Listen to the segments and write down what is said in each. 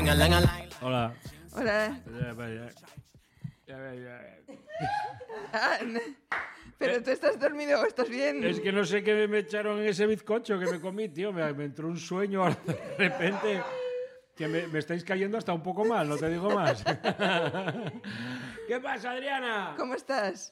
Hola. Hola. Ah, pero tú estás dormido o estás bien. Es que no sé qué me echaron en ese bizcocho que me comí, tío. Me entró un sueño de repente que me estáis cayendo hasta un poco mal, no te digo más. ¿Qué pasa, Adriana? ¿Cómo estás?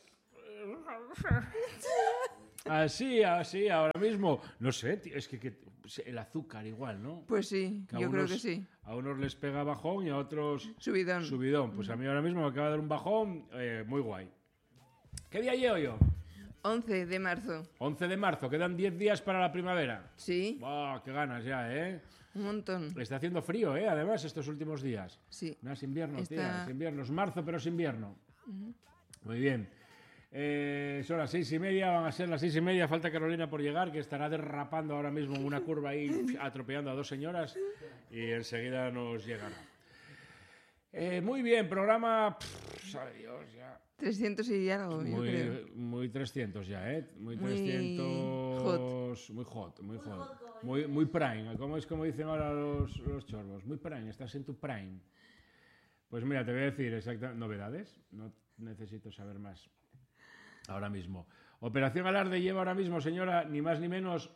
Así, ahora mismo. No sé, tío, es que el azúcar igual, ¿no? Pues sí, Que yo creo que sí. A unos les pega bajón y a otros Subidón. subidón. Pues a mí ahora mismo me acaba de dar un bajón muy guay. ¿Qué día llevo yo? 11 de marzo. 11 de marzo, quedan 10 días para la primavera. Sí, ¡Buah, qué ganas ya, eh! un montón. Está haciendo frío, además, estos últimos días. Sí. No es invierno, Está- tía, es invierno. Es marzo, pero es invierno. Muy bien. Son las 6:30, van a ser las 6:30. Falta Carolina por llegar, que estará derrapando ahora mismo en una curva ahí, atropellando a dos señoras, y enseguida nos llegará. Muy bien, programa... sabe Dios, ya. 300 y algo, yo creo. Muy 300 ya, ¿eh? Muy Muy 300... hot. Muy hot. Muy prime. ¿Cómo es como dicen ahora los chorros? Muy prime, estás en tu prime. Pues mira, te voy a decir exactamente novedades. No necesito saber más ahora mismo. Operación Alarde lleva ahora mismo, señora, ni más ni menos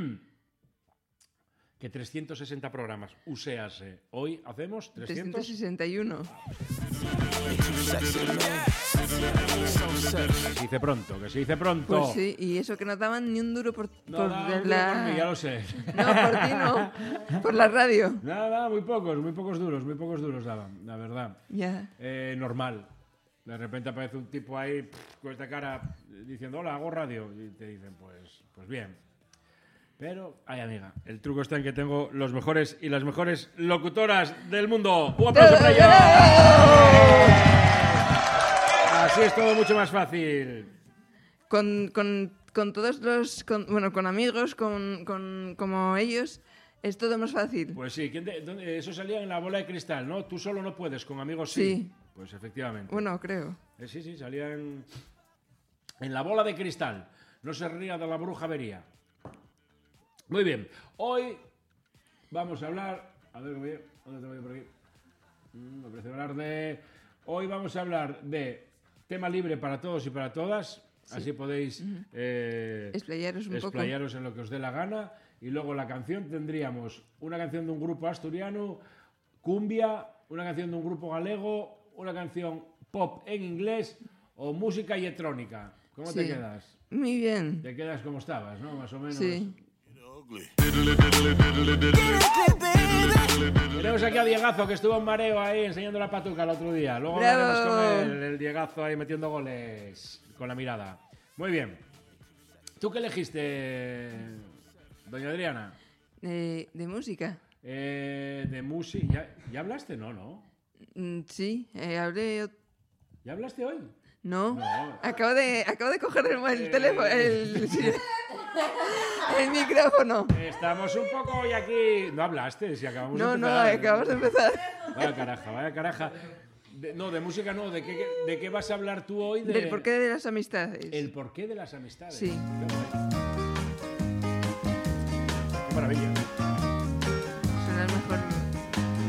que 360 programas. Uséase. Hoy hacemos 300... 361. Que se dice pronto, que se dice pronto. Pues sí, y eso que no daban ni un duro por No, por mí, ya lo sé. No, por ti no. Por la radio. Nada, muy pocos duros daban, la verdad. Ya. Normal. De repente aparece un tipo ahí con esta cara diciendo, hola, hago radio. Y te dicen, pues bien. Pero, ay amiga, el truco está en que tengo los mejores y las mejores locutoras del mundo. ¡Un aplauso para ellos! Así es todo mucho más fácil. Con todos los... con amigos, como ellos, es todo más fácil. Pues sí, eso salía en La Bola de Cristal, ¿no? Tú solo no puedes, con amigos sí. Sí. Pues efectivamente. Bueno, creo. Sí, salía en La Bola de Cristal. No se ría de la bruja vería. Muy bien. Hoy vamos a hablar... A ver, ¿dónde te voy por aquí? Me parece hablar de... Hoy vamos a hablar de tema libre para todos y para todas. Sí. Así podéis explayaros en lo que os dé la gana. Y luego la canción tendríamos una canción de un grupo asturiano, cumbia, una canción de un grupo galego, una canción pop en inglés o música electrónica. ¿Cómo te quedas? Muy bien. Te quedas como estabas, ¿no? Más o menos. Sí. Tenemos aquí a Diegazo, que estuvo en mareo ahí enseñando la patuca el otro día. Luego ¡bravo! hablaremos con el Diegazo ahí metiendo goles con la mirada. Muy bien. ¿Tú qué elegiste, doña Adriana? De música. De música. ¿Ya hablaste? No. Sí, hablé... ¿Ya hablaste hoy? No. Acabo de coger el teléfono, el micrófono. Estamos un poco hoy aquí... No hablaste, si acabamos de empezar. No, acabamos de empezar. Vaya caraja. De música no, ¿de qué vas a hablar tú hoy? Del porqué de las amistades. El porqué de las amistades. Sí. Qué maravilla. Son la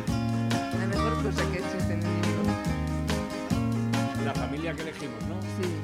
mejor cosa que existe en el mundo. La familia que elegimos, ¿no? Sí.